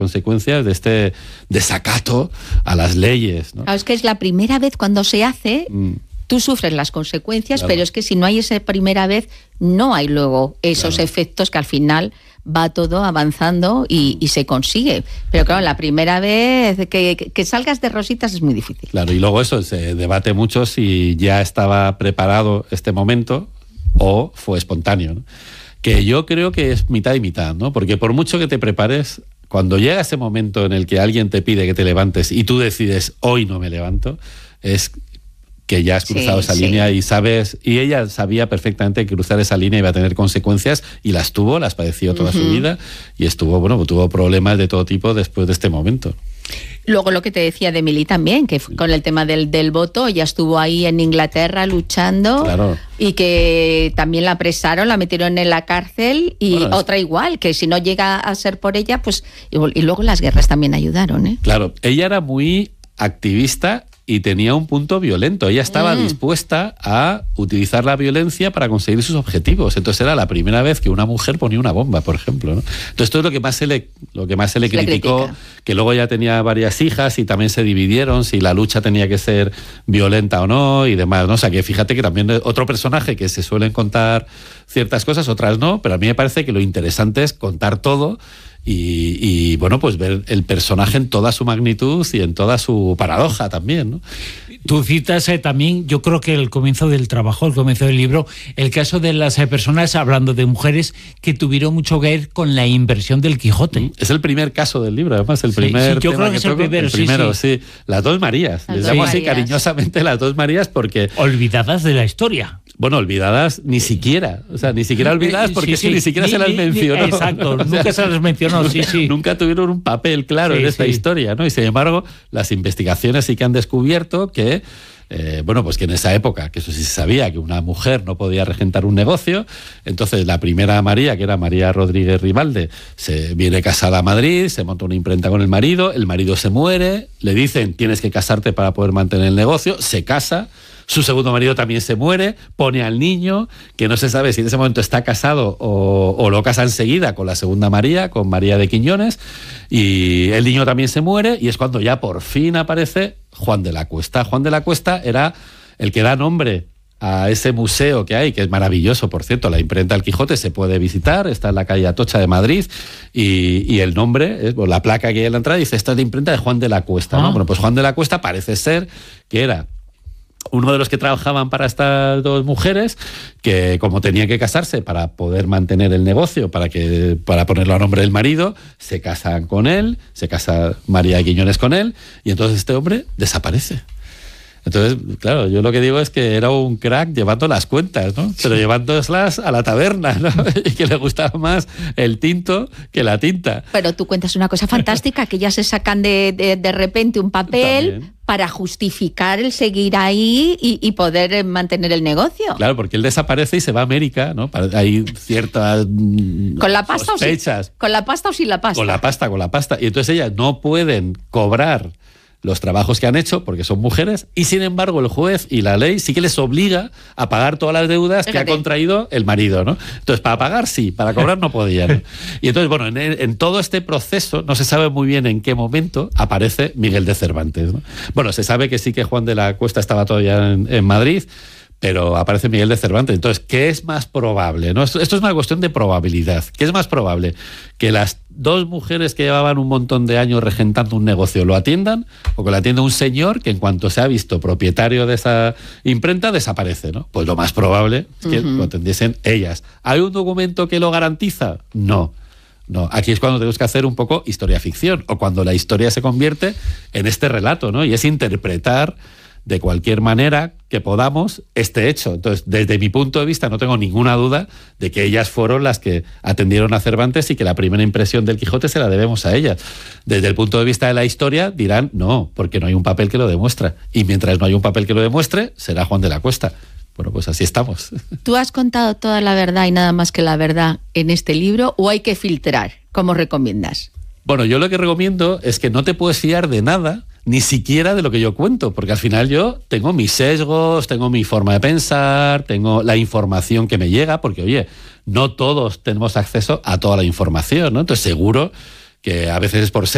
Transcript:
consecuencias de este desacato a las leyes, ¿no? Claro, es que es la primera vez cuando se hace, tú sufres las consecuencias, claro. Pero es que si no hay esa primera vez, no hay luego esos efectos que al final va todo avanzando y se consigue. Pero claro, la primera vez que salgas de rositas es muy difícil. Claro, y luego eso, se debate mucho si ya estaba preparado este momento o fue espontáneo, ¿no? Que yo creo que es mitad y mitad, ¿no? Porque por mucho que te prepares, cuando llega ese momento en el que alguien te pide que te levantes y tú decides, hoy no me levanto, es que ya has cruzado esa línea y sabes, y ella sabía perfectamente que cruzar esa línea iba a tener consecuencias y las padeció toda su vida y tuvo problemas de todo tipo después de este momento. Luego lo que te decía de Emily también, que con el tema del voto, ella estuvo ahí en Inglaterra luchando, claro. Y que también la apresaron, la metieron en la cárcel y otra igual, que si no llega a ser por ella, pues y luego las guerras también ayudaron, ¿eh? Claro, ella era muy activista y tenía un punto violento. Ella estaba dispuesta a utilizar la violencia para conseguir sus objetivos. Entonces era la primera vez que una mujer ponía una bomba, por ejemplo, ¿no? Entonces esto es lo que más se le criticó, que luego ya tenía varias hijas y también se dividieron si la lucha tenía que ser violenta o no y demás, ¿no? O sea que fíjate que también otro personaje que se suelen contar ciertas cosas, otras no, pero a mí me parece que lo interesante es contar todo y bueno, pues ver el personaje en toda su magnitud y en toda su paradoja también, ¿no? Tú citas también, yo creo que el comienzo del trabajo, el comienzo del libro, el caso de las personas, hablando de mujeres que tuvieron mucho que ver con la inversión del Quijote. Es el primer caso del libro, además, el primer yo creo que es el primero, sí. Las dos Marías. Les llamo así cariñosamente las dos Marías porque... Olvidadas de la historia. Bueno, olvidadas ni siquiera. O sea, ni siquiera olvidadas porque ni siquiera se las mencionó. Exacto, nunca se las mencionó, Nunca tuvieron un papel claro en esta historia, ¿no? Y sin embargo, las investigaciones sí que han descubierto que pues que en esa época, que eso sí se sabía, que una mujer no podía regentar un negocio, entonces la primera María, que era María Rodríguez Ribalde, se viene casada a Madrid, se monta una imprenta con el marido se muere, le dicen tienes que casarte para poder mantener el negocio, se casa, su segundo marido también se muere, pone al niño, que no se sabe si en ese momento está casado o lo casa enseguida con la segunda María, con María de Quiñones, y el niño también se muere, y es cuando ya por fin aparece Juan de la Cuesta. Juan de la Cuesta era el que da nombre a ese museo que hay, que es maravilloso, por cierto, la imprenta del Quijote se puede visitar, está en la calle Atocha de Madrid, y el nombre, la placa que hay en la entrada dice, esta es la imprenta de Juan de la Cuesta, ¿no? Bueno, pues Juan de la Cuesta parece ser que era uno de los que trabajaban para estas dos mujeres, que como tenían que casarse para poder mantener el negocio, para ponerlo a nombre del marido, se casan con él, se casa María de Quiñones con él, y entonces este hombre desaparece. Entonces, claro, yo lo que digo es que era un crack llevando las cuentas, ¿no? Pero llevándolas a la taberna, ¿no? Y que le gustaba más el tinto que la tinta. Pero tú cuentas una cosa fantástica, que ya se sacan de repente un papel también para justificar el seguir ahí y poder mantener el negocio. Claro, porque él desaparece y se va a América, ¿no? Hay ciertas ¿con la pasta sospechas. ¿Con la pasta o sin la pasta? Con la pasta. Y entonces ellas no pueden cobrar los trabajos que han hecho porque son mujeres, y sin embargo el juez y la ley sí que les obliga a pagar todas las deudas que ha contraído el marido, ¿no? Entonces, para pagar sí, para cobrar no podían. Y entonces, bueno, en todo este proceso no se sabe muy bien en qué momento aparece Miguel de Cervantes, ¿no? Bueno, se sabe que sí que Juan de la Cuesta estaba todavía en Madrid, pero aparece Miguel de Cervantes. Entonces, ¿qué es más probable, ¿no? Esto es una cuestión de probabilidad. ¿Qué es más probable? ¿Que las dos mujeres que llevaban un montón de años regentando un negocio lo atiendan, o que lo atienda un señor que en cuanto se ha visto propietario de esa imprenta desaparece, ¿no? Pues lo más probable es que lo atendiesen ellas. ¿Hay un documento que lo garantiza? No. No, aquí es cuando tenemos que hacer un poco historia-ficción, o cuando la historia se convierte en este relato, ¿no? Y es interpretar de cualquier manera que podamos este hecho. Entonces, desde mi punto de vista, no tengo ninguna duda de que ellas fueron las que atendieron a Cervantes y que la primera impresión del Quijote se la debemos a ellas. Desde el punto de vista de la historia dirán no, porque no hay un papel que lo demuestra. Y mientras no hay un papel que lo demuestre, será Juan de la Cuesta. Bueno, pues así estamos. ¿Tú has contado toda la verdad y nada más que la verdad en este libro, o hay que filtrar? ¿Cómo recomiendas? Bueno, yo lo que recomiendo es que no te puedes fiar de nada, ni siquiera de lo que yo cuento, porque al final yo tengo mis sesgos, tengo mi forma de pensar, tengo la información que me llega, porque oye, no todos tenemos acceso a toda la información, ¿no? Entonces seguro que a veces es por